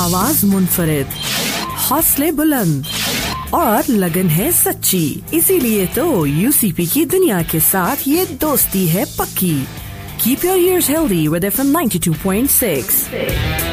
आवाज मुनफरिद, हौसले बुलंद और लगन है सच्ची। इसीलिए तो यूसीपी की दुनिया के साथ ये दोस्ती है पक्की। Keep your ears healthy with FM 92.6.